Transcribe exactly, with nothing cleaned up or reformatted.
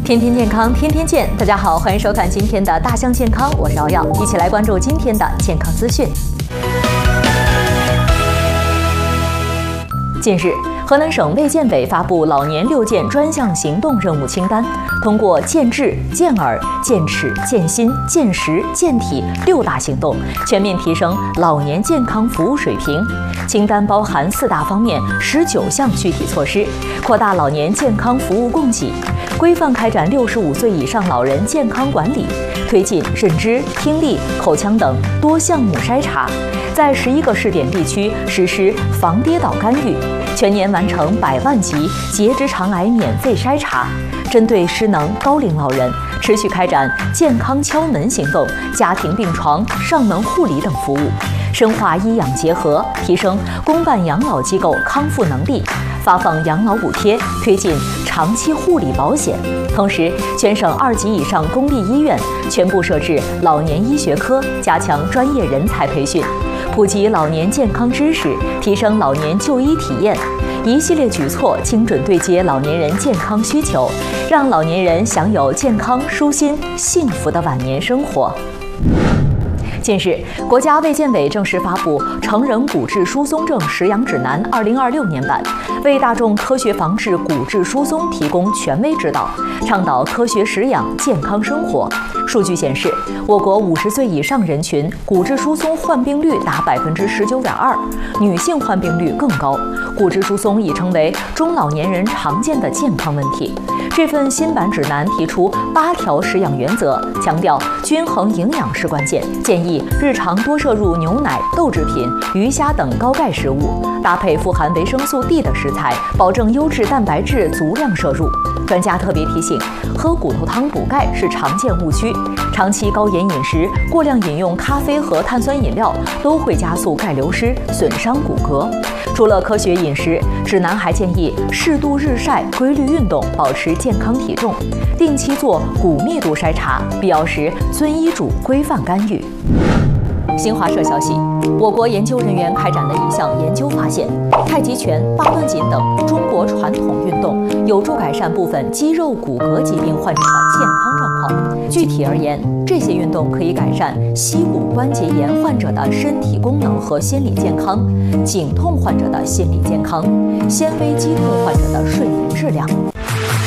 天天健康，天天见。大家好，欢迎收看今天的大象健康，我是瑶瑶，一起来关注今天的健康资讯。近日，河南省卫健委发布老年六健专项行动任务清单，通过健智、健耳、健齿、健心、健食、健体六大行动，全面提升老年健康服务水平。清单包含四大方面十九项具体措施，扩大老年健康服务供给，规范开展六十五岁以上老人健康管理，推进认知、听力、口腔等多项目筛查，在十一个试点地区实施防跌倒干预，全年完成百万级结直肠癌免费筛查。针对失能高龄老人，持续开展健康敲门行动、家庭病床上门护理等服务，深化医养结合，提升公办养老机构康复能力，发放养老补贴，推进长期护理保险。同时，全省二级以上公立医院全部设置老年医学科，加强专业人才培训，普及老年健康知识，提升老年就医体验。一系列举措精准对接老年人健康需求，让老年人享有健康、舒心、幸福的晚年生活。近日，国家卫健委正式发布《成人骨质疏松症食养指南（二零二六年版）》，为大众科学防治骨质疏松提供权威指导，倡导科学食养、健康生活。数据显示，我国五十岁以上人群骨质疏松患病率达百分之十九点二，女性患病率更高。骨质疏松已成为中老年人常见的健康问题。这份新版指南提出八条食养原则，强调均衡营养是关键，建议日常多摄入牛奶、豆制品、鱼虾等高钙食物，搭配富含维生素 D 的食材，保证优质蛋白质足量摄入。专家特别提醒，喝骨头汤补钙是常见误区，长期高盐饮食、过量饮用咖啡和碳酸饮料都会加速钙流失，损伤骨骼。除了科学饮食，指南还建议适度日晒、规律运动，保持健康体重，定期做骨密度筛查，必要时遵医嘱规范干预。新华社消息，我国研究人员开展的一项研究发现，太极拳、八段锦等中国传统运动有助改善部分肌肉骨骼疾病患者的健康状况。具体而言，这些运动可以改善膝骨关节炎患者的身体功能和心理健康，颈痛患者的心理健康，纤维肌痛患者的睡眠质量。